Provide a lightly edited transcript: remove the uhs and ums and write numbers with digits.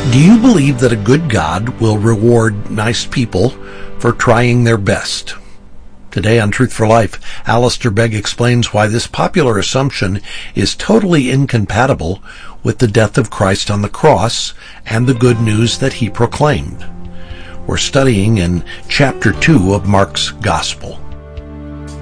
Do you believe that a good God will reward nice people for trying their best? Today on Truth for Life, Alistair Begg explains why this popular assumption is totally incompatible with the death of Christ on the cross and the good news that he proclaimed. We're studying in chapter 2 of Mark's Gospel.